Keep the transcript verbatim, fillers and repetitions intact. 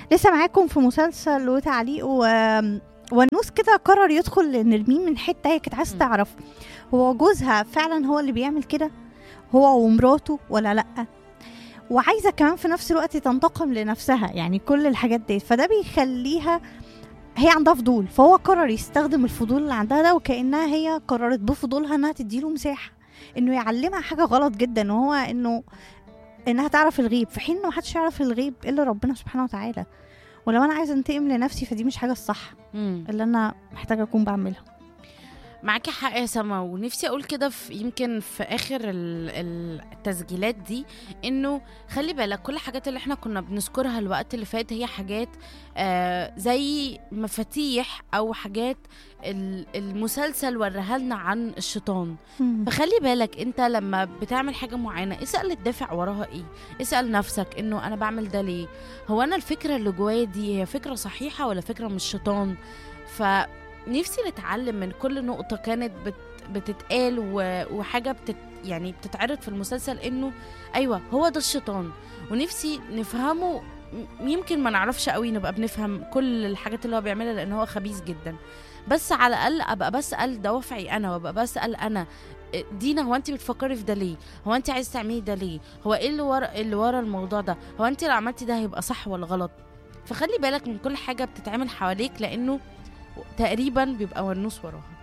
لسه معاكم في مسلسل وتعليق و... ونوس كده قرر يدخل نرمين من حته هي كانت عايزه مم. تعرف هو جوزها فعلا هو اللي بيعمل كده، هو ومراته ولا لا، وعايزه كمان في نفس الوقت تنتقم لنفسها، يعني كل الحاجات دي. فده بيخليها هي عندها فضول، فهو قرر يستخدم الفضول اللي عندها ده، وكأنها هي قررت بفضولها انها تديله مساحه انه يعلمها حاجه غلط جدا، وهو انه انها تعرف الغيب، في حين انه محدش يعرف الغيب الا ربنا سبحانه وتعالى. ولو انا عايزه انتقم لنفسي فدي مش حاجه الصح مم. اللي انا محتاجه اكون بعملها. معاكي حق يا سما، ونفسي اقول كده في يمكن في اخر ال- ال- التسجيلات دي، انه خلي بالك كل الحاجات اللي احنا كنا بنذكرها الوقت اللي فات هي حاجات آه زي مفاتيح او حاجات ال- المسلسل وريها لنا عن الشيطان. مم. فخلي بالك انت لما بتعمل حاجة معينة اسأل الدافع وراها ايه، اسأل نفسك انه انا بعمل ده ليه، هو انا الفكرة اللي جوايا دي هي فكرة صحيحة ولا فكرة من الشيطان. فنفسي نتعلم من كل نقطة كانت بت بتتقال و- وحاجة بتت يعني بتتعرض في المسلسل، انه ايوه هو ده الشيطان، ونفسي نفهمه. م- يمكن ما نعرفش قوي نبقى بنفهم كل الحاجات اللي هو بيعملها لان هو خبيث جدا، بس على الاقل ابقى بسال دوافعي انا، وابقى بسال انا دينا هو انت بتفكري في ده ليه، هو انت عايز تعملي ده ليه، هو ايه اللي ورا اللي ورا الموضوع ده، هو انت لو عملتي ده هيبقى صح ولا غلط. فخلي بالك من كل حاجه بتتعمل حواليك لانه تقريبا بيبقى ونوس وراها.